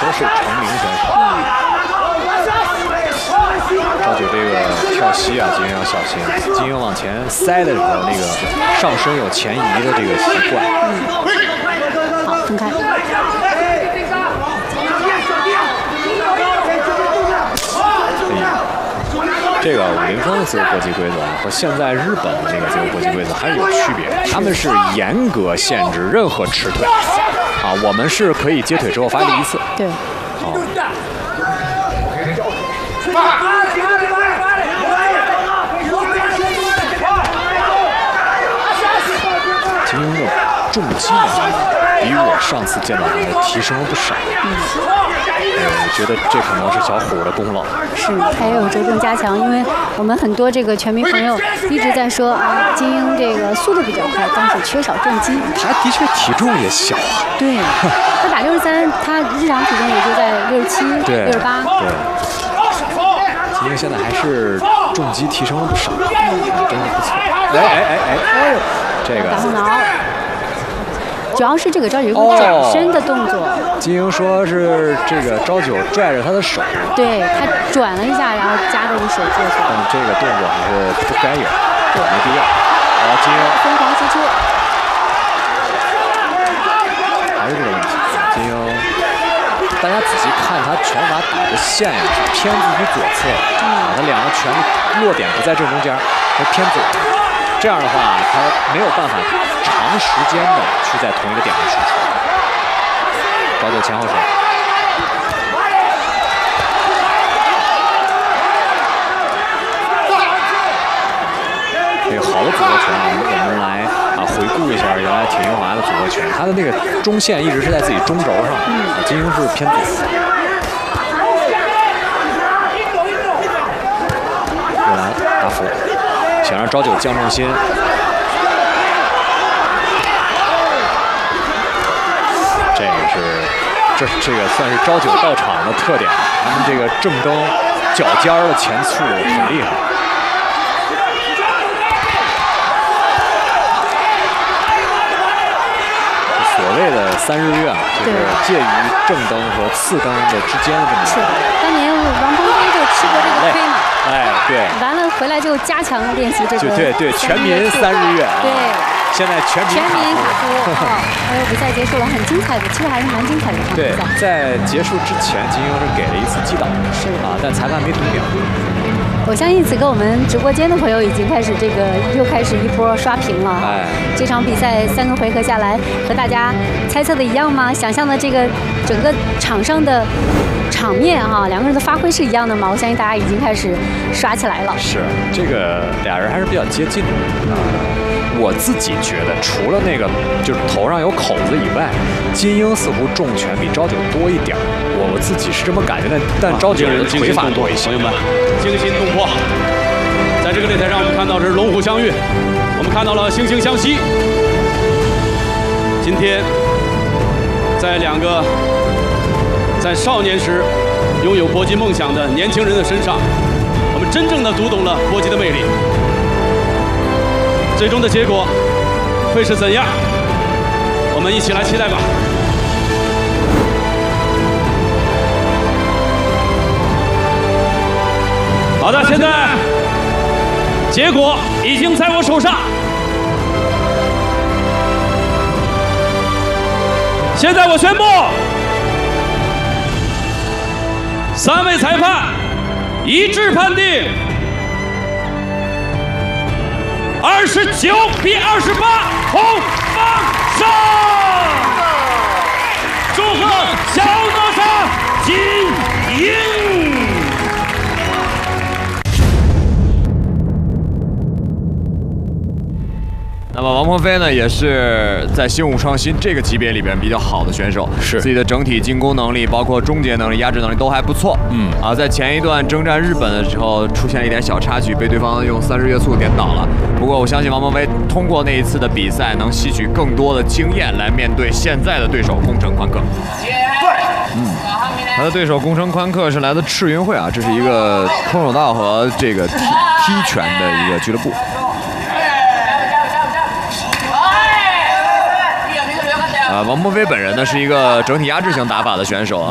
都是成名选手。赵九这个跳膝啊，金英要小心。金英往前塞的时候，那个上身有前移的这个习惯。 好，分开。 这个50分的自由搏击规则和现在日本的那个自由搏击规则还是有区别，他们是严格限制任何持腿，啊，我们是可以接腿之后发力一次。 对。 好。金英的重击呢，比我上次见到他的提升了不少。我觉得这可能是小虎的功劳。 是，他也有着重加强，因为我们很多这个拳迷朋友一直在说啊，金英这个速度比较快，但是缺少重击。 他的确体重也小啊。 对，他打63，他日常体重也就在67、68。 对。金英现在还是重击提升了不少，真的不错。哎，这个。 打后挠。主要是这个赵九有个转身的动作。 金英说是这个赵九拽着他的手， 对他转了一下，然后夹着你手过去。 但这个动作还是不该有， 对， 没必要。好，金英疯狂输出， 还是这个问题。金英，大家仔细看他拳法底的线呀，是偏自己左侧，他两个拳落点不在正中间，他偏左。这样的话，他没有办法长时间的去在同一个点上输出。赵九前后手，这个好的组合拳啊，我们来回顾一下原来铁英华的组合拳，他的那个中线一直是在自己中轴上，金英是偏左。又来打俯。想让赵九降重心，这个算是赵九到场的特点。他们这个正蹬脚尖的前蹴很厉害。所谓的3日月啊，就是介于正蹬和次蹬的之间的这么一个。 是的，当年王鹏飞就吃过这个亏嘛。 哎，对。 完了回来就加强练习这个。 对，全民3日月。 对。 现在全民卡夫。 还有比赛结束了，很精彩的，其实还是蛮精彩的一场比赛。 对，在结束之前，金英是给了一次击倒， 是啊， 但裁判没读秒。 我相信此刻我们直播间的朋友已经开始又开始一波刷屏了。 哎， 这场比赛3个回合下来，和大家猜测的一样吗？想象的这个整个场上的场面哈，两个人的发挥是一样的吗？我相信大家已经开始刷起来了。 是，这个俩人还是比较接近的。我自己觉得，除了那个就是头上有口子以外，金英似乎重拳比赵九多一点。我自己是这么感觉的，但赵九的腿法多一些。 朋友们，惊心动魄！在这个擂台上，我们看到是龙虎相遇，我们看到了惺惺相惜。今天，在两个在少年时拥有搏击梦想的年轻人的身上，我们真正的读懂了搏击的魅力。最终的结果会是怎样？我们一起来期待吧。好的，现在结果已经在我手上。现在我宣布，3位裁判一致判定29比28，红方胜。祝贺小哪吒金英。 那么王鹏飞呢，也是在新武创新这个级别里边比较好的选手， 是自己的整体进攻能力，包括终结能力、压制能力都还不错。在前一段征战日本的时候出现了一点小插曲，被对方用3日月速点倒了。不过我相信王鹏飞通过那一次的比赛，能吸取更多的经验来面对现在的对手宫城宽克。他的对手宫城宽克是来自赤云会啊，这是一个空手道和这个踢拳的一个俱乐部。王鹏飞本人呢是一个整体压制型打法的选手啊。